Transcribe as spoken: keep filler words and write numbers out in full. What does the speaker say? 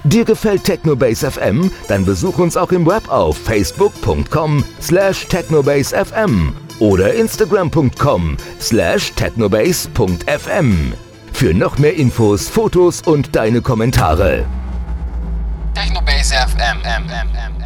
Dir gefällt Technobase F M? Dann besuch uns auch im Web auf facebook punkt com slash technobase f m oder instagram punkt com slash technobase punkt f m für noch mehr Infos, Fotos und deine Kommentare. Technobase F M.